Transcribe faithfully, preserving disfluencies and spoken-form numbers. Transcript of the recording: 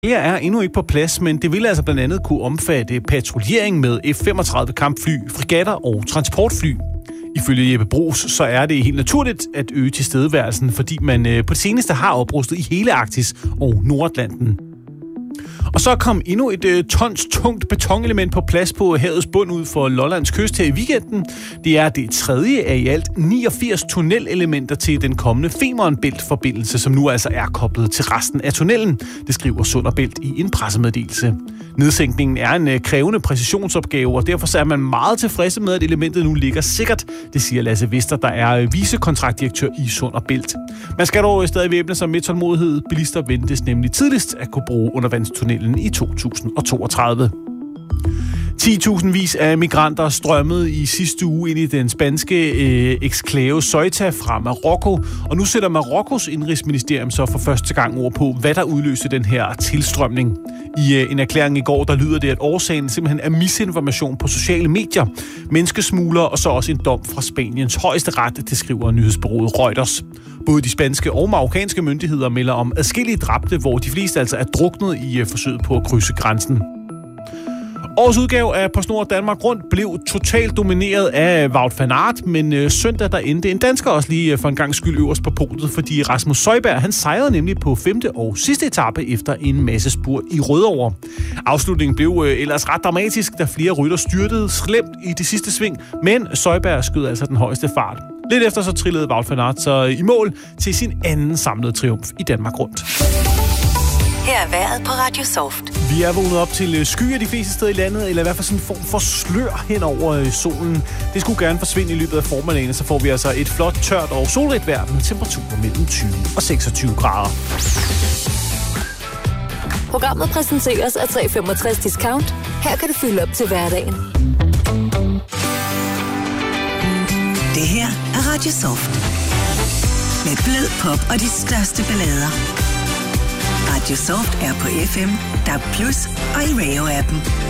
Det er endnu ikke på plads, men det vil altså blandt andet kunne omfatte patruljering med F femogtredive kampfly, fregatter og transportfly. Ifølge Jeppe Bruus, så er det helt naturligt at øge tilstedeværelsen, fordi man på det seneste har oprustet i hele Arktis og Nordatlanten. Og så kom endnu et øh, tons tungt betonelement på plads på havets bund ud for Lollands kyst her i weekenden. Det er det tredje af i alt niogfirs tunnelelementer til den kommende Femern Bælt-forbindelse, som nu altså er koblet til resten af tunnelen. Det skriver Sund og Bælt i en pressemeddelelse. Nedsænkningen er en øh, krævende præcisionsopgave, og derfor er man meget tilfredse med, at elementet nu ligger sikkert. Det siger Lasse Vester, der er vicekontraktdirektør i Sund og Bælt. Man skal dog stadig væbne sig med tålmodighed. Bilister ventes nemlig tidligst at kunne bruge undervandstunnelen i to tusind toogtredive. ti tusind vis af migranter strømmede i sidste uge ind i den spanske øh, eksklave Ceuta fra Marokko, og nu sætter Marokkos indrigsministerium så for første gang ord på, hvad der udløste den her tilstrømning. I øh, en erklæring i går, der lyder det, at årsagen simpelthen er misinformation på sociale medier, menneskesmuglere og så også en dom fra Spaniens højeste ret, det skriver nyhedsbureauet Reuters. Både de spanske og marokkanske myndigheder melder om adskillige dræbte, hvor de fleste altså er druknet i øh, forsøget på at krydse grænsen. Årets udgave af PostNord Danmark Rundt blev totalt domineret af Wout van Aert, men øh, søndag der endte en dansker også lige øh, for en gang skyld øverst på podiet, fordi Rasmus Søjberg, han sejrede nemlig på femte og sidste etape efter en masse spurt i Rødovre. Afslutningen blev øh, ellers ret dramatisk, da flere rytter styrtede slemt i det sidste sving, men Søjberg skød altså den højeste fart. Lidt efter så trillede Wout van Aert så i mål til sin anden samlede triumf i Danmark Rundt. Her er vejret på Radio Soft. Vi er vågnet op til skyer de fleste steder i landet, eller i hvert fald sådan en form for slør hen over solen. Det skulle gerne forsvinde i løbet af formiddagen, så får vi altså et flot, tørt og solrigt vejr med temperaturer mellem tyve og seksogtyve grader. Programmet præsenteres af tre femogtres Discount. Her kan du fylde op til hverdagen. Det her er Radio Soft. Med blød pop og de største ballader. Radio Soft er på F M, D A B plus og i Radio-appen.